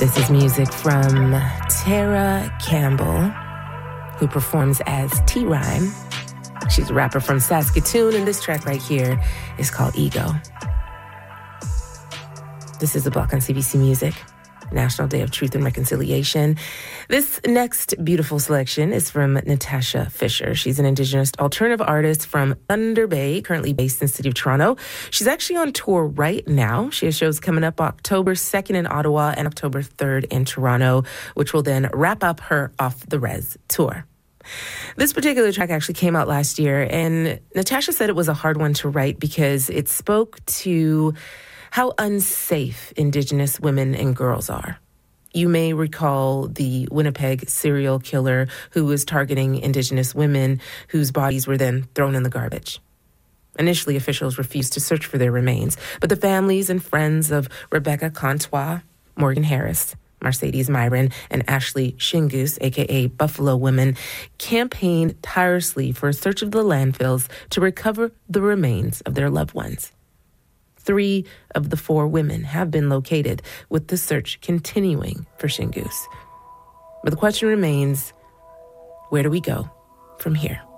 This is music from Tara Campbell, who performs as T-Rhyme. She's a rapper from Saskatoon, and this track right here is called Ego. This is The Block on CBC Music, National Day of Truth and Reconciliation. This next beautiful selection is from Natasha Fisher. She's an Indigenous alternative artist from Thunder Bay, currently based in the city of Toronto. She's actually on tour right now. She has shows coming up October 2nd in Ottawa and October 3rd in Toronto, which will then wrap up her Off the Res tour. This particular track actually came out last year, and Natasha said it was a hard one to write because it spoke to how unsafe Indigenous women and girls are. You may recall the Winnipeg serial killer who was targeting Indigenous women whose bodies were then thrown in the garbage. Initially, officials refused to search for their remains, but the families and friends of Rebecca Contois, Morgan Harris, Mercedes Myron, and Ashley Shingoose, a.k.a. Buffalo Women, campaigned tirelessly for a search of the landfills to recover the remains of their loved ones. 3 of the 4 women have been located, with the search continuing for Shingoose. But the question remains, where do we go from here?